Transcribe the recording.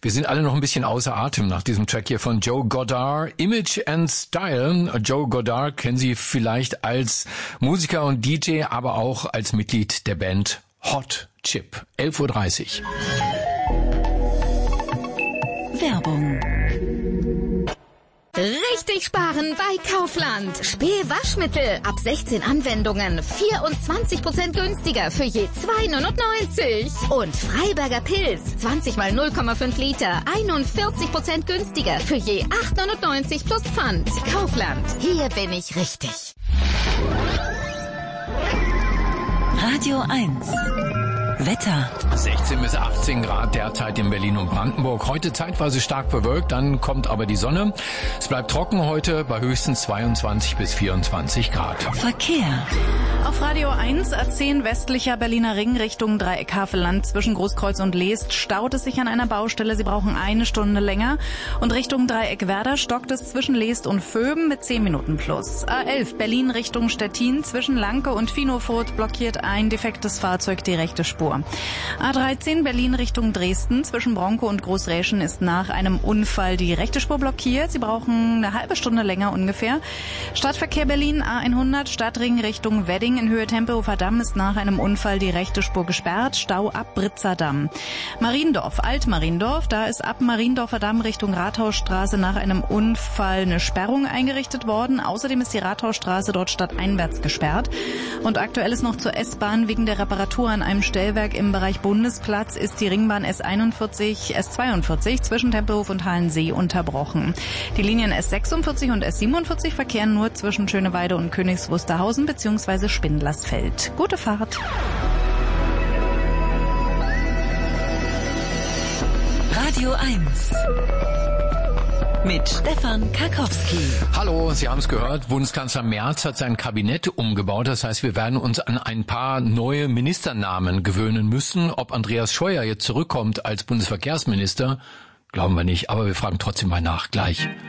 Wir sind alle noch ein bisschen außer Atem nach diesem Track hier von Joe Goddard, Image and Style. Joe Goddard kennen Sie vielleicht als Musiker und DJ, aber auch als Mitglied der Band Hot Chip. 11:30 Uhr. Werbung. Richtig sparen bei Kaufland. Spee-Waschmittel ab 16 Anwendungen 24% günstiger für je 2,99. Und Freiberger Pilz 20 mal 0,5 Liter 41% günstiger für je 8,99 plus Pfand. Kaufland. Hier bin ich richtig. Radio 1. Wetter. 16 bis 18 Grad derzeit in Berlin und Brandenburg. Heute zeitweise stark bewölkt, dann kommt aber die Sonne. Es bleibt trocken heute bei höchstens 22 bis 24 Grad. Verkehr. Auf Radio 1 A10 westlicher Berliner Ring Richtung Dreieck Havelland zwischen Großkreuz und Leest staut es sich an einer Baustelle. Sie brauchen 1 Stunde länger. Und Richtung Dreieck Werder stockt es zwischen Leest und Vöben mit 10 Minuten plus. A11 Berlin Richtung Stettin zwischen Lanke und Finofurt blockiert ein defektes Fahrzeug die rechte Spur. A13 Berlin Richtung Dresden zwischen Bronco und Großräschen ist nach einem Unfall die rechte Spur blockiert. Sie brauchen eine halbe Stunde länger ungefähr. Stadtverkehr Berlin A100 Stadtring Richtung Wedding in Höhe Tempelhofer Damm ist nach einem Unfall die rechte Spur gesperrt. Stau ab Britzer Damm. Mariendorf, Alt-Mariendorf, da ist ab Mariendorfer Damm Richtung Rathausstraße nach einem Unfall eine Sperrung eingerichtet worden. Außerdem ist die Rathausstraße dort stadteinwärts gesperrt. Und aktuell ist noch zur S-Bahn wegen der Reparatur an einem Stellwerk im Bereich Bundesplatz ist die Ringbahn S42 zwischen Tempelhof und Halensee unterbrochen. Die Linien S46 und S47 verkehren nur zwischen Schöneweide und Königs Wusterhausen bzw. Spindlersfeld. Gute Fahrt. Radio 1. Mit Stefan Karkowski. Hallo, Sie haben es gehört, Bundeskanzler Merz hat sein Kabinett umgebaut. Das heißt, wir werden uns an ein paar neue Ministernamen gewöhnen müssen. Ob Andreas Scheuer jetzt zurückkommt als Bundesverkehrsminister, glauben wir nicht, aber wir fragen trotzdem mal nach gleich.